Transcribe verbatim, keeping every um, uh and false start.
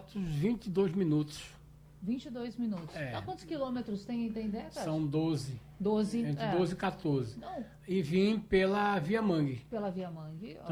boto uns vinte e dois minutos. vinte e dois minutos. É. A quantos quilômetros tem, tem ideia, Cássio? São doze. doze. Entre é. doze e quatorze. Não, E vim pela Via Mangue. pela Via Mangue.